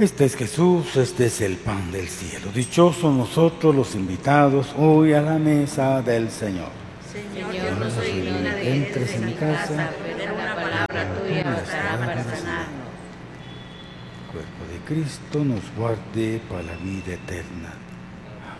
Este es Jesús, este es el pan del cielo. Dichosos nosotros los invitados hoy a la mesa del Señor. Señor, no soy digna de que entres en mi casa, pero una palabra tuya bastará para sanarnos. El cuerpo de Cristo nos guarde para la vida eterna.